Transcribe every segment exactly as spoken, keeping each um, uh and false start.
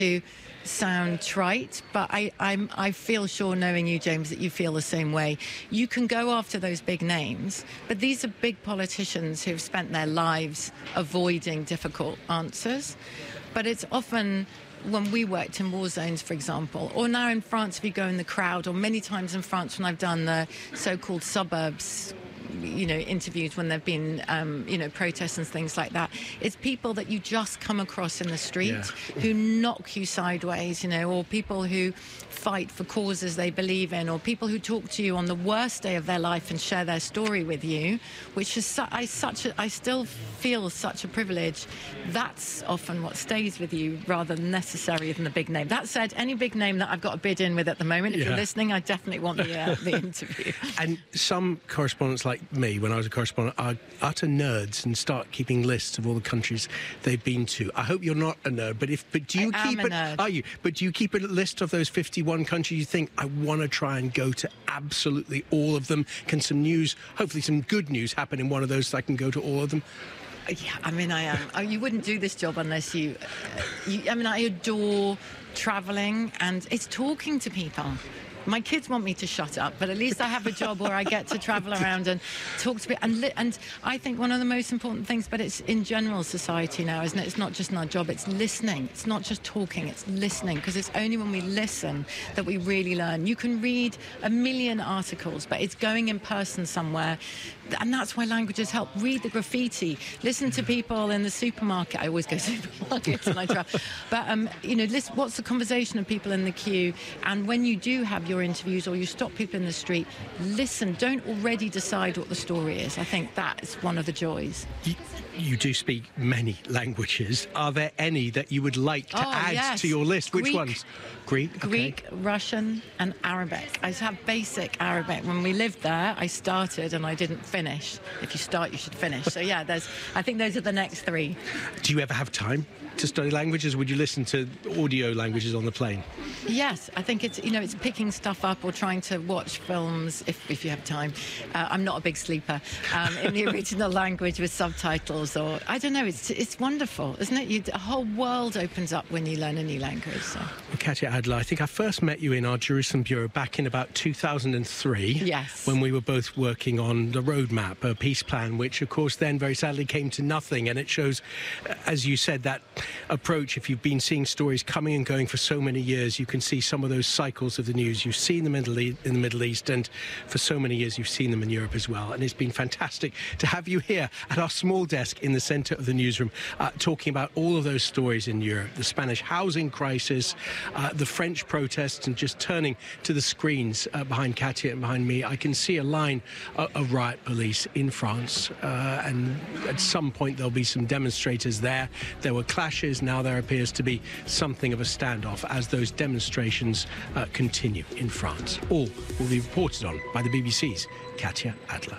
to sound trite, but I, I'm, I feel sure, knowing you, James, that you feel the same way. You can go after those big names, but these are big politicians who've spent their lives avoiding difficult answers. But it's often, when we worked in war zones, for example, or now in France, if you go in the crowd, or many times in France when I've done the so-called suburbs, you know, interviews when there've been, um, you know, protests and things like that. It's people that you just come across in the street yeah. who knock you sideways, you know, or people who fight for causes they believe in, or people who talk to you on the worst day of their life and share their story with you, which is su I such a, I still feel such a privilege. That's often what stays with you rather than necessary than the big name. That said, any big name that I've got a bid in with at the moment, if yeah. you're listening, I definitely want the, uh, the interview. And some correspondents like me, when I was a correspondent, are utter nerds and start keeping lists of all the countries they've been to. I hope you're not a nerd, but if but do you I keep am a it? Nerd. Are you? But do you keep a list of those fifty-one countries you think I want to try and go to absolutely all of them? Can some news, hopefully some good news, happen in one of those so I can go to all of them? Yeah, I mean, I am. Oh, you wouldn't do this job unless you, uh, you. I mean, I adore travelling, and it's talking to people. My kids want me to shut up, but at least I have a job where I get to travel around and talk to people. And, and I think one of the most important things, but it's in general society now, isn't it? It's not just in our job, it's listening. It's not just talking, it's listening, because it's only when we listen that we really learn. You can read a million articles, but it's going in person somewhere. And that's why languages help. Read the graffiti, listen to people in the supermarket. I always go to supermarkets and I travel. But, um, you know, listen, what's the conversation of people in the queue? And when you do have your interviews or you stop people in the street, listen. Don't already decide what the story is. I think that is one of the joys. You, you do speak many languages. Are there any that you would like to oh, add yes. to your list? Which Greek, ones? Greek? Greek, okay. Russian and Arabic. I have basic Arabic. When we lived there, I started and I didn't finish. If you start, you should finish. So yeah, there's. I think those are the next three. Do you ever have time to study languages? Would you listen to audio languages on the plane? Yes, I think it's, you know, it's picking stuff up or trying to watch films if, if you have time. Uh, I'm not a big sleeper. Um, in the original language with subtitles, or I don't know. It's it's wonderful, isn't it? You, a whole world opens up when you learn a new language. So. Well, Katya Adler, I think I first met you in our Jerusalem bureau back in about two thousand three. Yes. When we were both working on the roadmap, a peace plan, which of course then very sadly came to nothing. And it shows, as you said, that approach. If you've been seeing stories coming and going for so many years, you can see some of those cycles of the news. You've seen them in the, in the Middle East, and for so many years you've seen them in Europe as well. And it's been fantastic to have you here at our small desk in the centre of the newsroom, uh, talking about all of those stories in Europe, the Spanish housing crisis, uh, the French protests, and just turning to the screens uh, behind Katya and behind me, I can see a line uh, of riot police in France, uh, and at some point there'll be some demonstrators there. There were clashes. Now there appears to be something of a standoff as those demonstrations uh, continue in France. All will be reported on by the B B C's Katya Adler.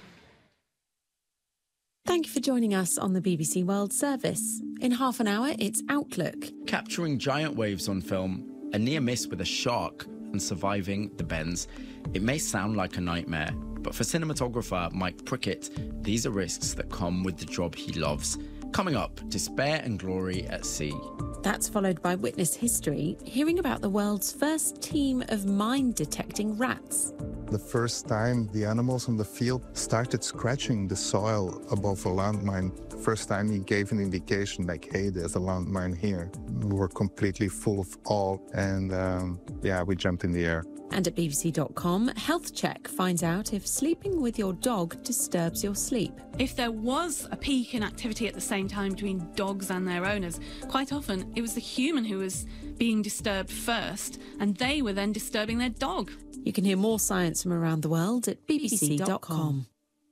Thank you for joining us on the B B C World Service. In half an hour, it's Outlook. Capturing giant waves on film, a near miss with a shark, and surviving the bends. It may sound like a nightmare, but for cinematographer Mike Prickett, these are risks that come with the job he loves. Coming up, despair and glory at sea. That's followed by Witness History, hearing about the world's first team of mine-detecting rats. The first time the animals on the field started scratching the soil above a landmine, the first time he gave an indication like, hey, there's a landmine here. We were completely full of awe, and um, yeah, we jumped in the air. And at B B C dot com, Health Check finds out if sleeping with your dog disturbs your sleep. If there was a peak in activity at the same time between dogs and their owners, quite often it was the human who was being disturbed first, and they were then disturbing their dog. You can hear more science from around the world at B B C dot com.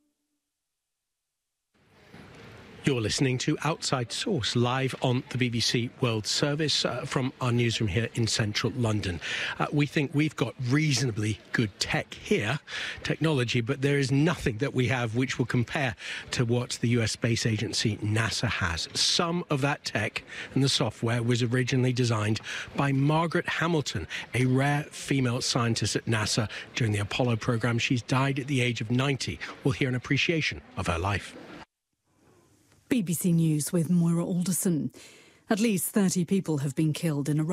You're listening to Outside Source, live on the B B C World Service uh, from our newsroom here in central London. Uh, we think we've got reasonably good tech here, technology, but there is nothing that we have which will compare to what the U S space agency NASA has. Some of that tech and the software was originally designed by Margaret Hamilton, a rare female scientist at NASA during the Apollo program. She's died at the age of ninety. We'll hear an appreciation of her life. B B C News with Moira Alderson. At least thirty people have been killed in a